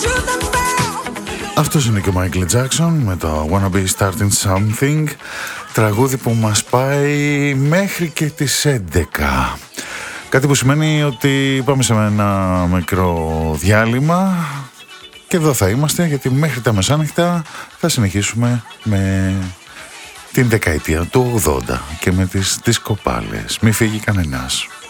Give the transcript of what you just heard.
Αυτός είναι και ο Michael Jackson με το Wanna Be Starting Something, τραγούδι που μας πάει μέχρι και τις 11. Κάτι που σημαίνει ότι πάμε σε ένα μικρό διάλειμμα και εδώ θα είμαστε, γιατί μέχρι τα μεσάνυχτα θα συνεχίσουμε με την δεκαετία του 80 και με τις δισκοπάλες. Μη φύγει κανένας.